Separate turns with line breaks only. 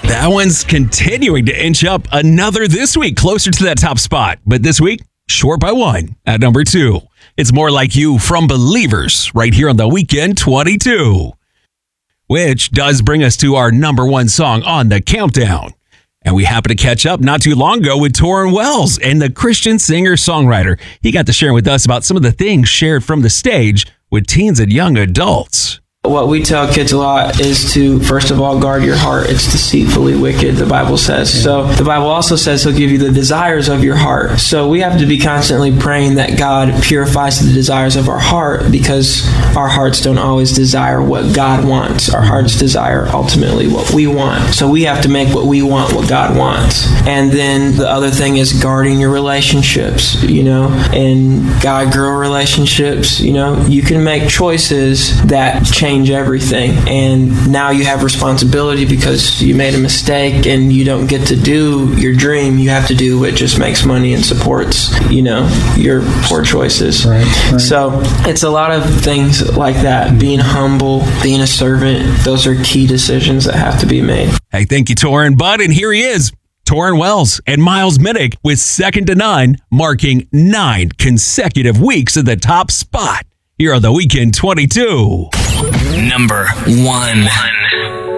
That one's continuing to inch up another this week, closer to that top spot. But this week, short by one at number 2. It's More Like You from Believers right here on The Weekend 22. Which does bring us to our number 1 song on the countdown. And we happened to catch up not too long ago with Torrin Wells, and the Christian singer-songwriter. He got to share with us about some of the things shared from the stage with teens and young adults.
What we tell kids a lot is to, first of all, guard your heart. It's deceitfully wicked, the Bible says. So the Bible also says he'll give you the desires of your heart. So we have to be constantly praying that God purifies the desires of our heart, because our hearts don't always desire what God wants. Our hearts desire ultimately what we want. So we have to make what we want what God wants. And then the other thing is guarding your relationships, and guy-girl relationships. You can make choices that change everything, and now you have responsibility because you made a mistake and you don't get to do your dream. You have to do what just makes money and supports your poor choices. Right. So it's a lot of things like that. Being humble, being a servant, those are key decisions that have to be made.
Hey, thank you, Torrin. Bud, and here he is, Torrin Wells and Miles Minnick with Second to None, marking 9 consecutive weeks at the top spot here on The Weekend 22.
Number 1.